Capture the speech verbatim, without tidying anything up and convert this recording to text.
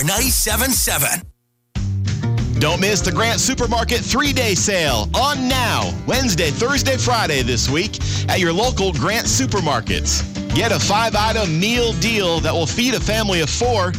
ninety-seven point seven. Don't miss the Grant Supermarket three-day sale on now, Wednesday, Thursday, Friday this week at your local Grant Supermarkets. Get a five-item meal deal that will feed a family of four